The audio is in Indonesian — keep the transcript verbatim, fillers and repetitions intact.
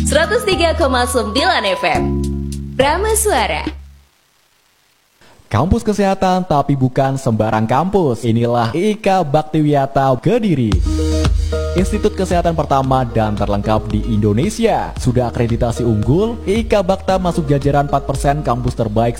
seratus tiga koma sembilan F M Prama Suara. Kampus kesehatan tapi bukan sembarang kampus. Inilah I I K Baktiwiyata Kediri, institut kesehatan pertama dan terlengkap di Indonesia. Sudah akreditasi unggul, I I K Bakta masuk jajaran empat persen kampus terbaik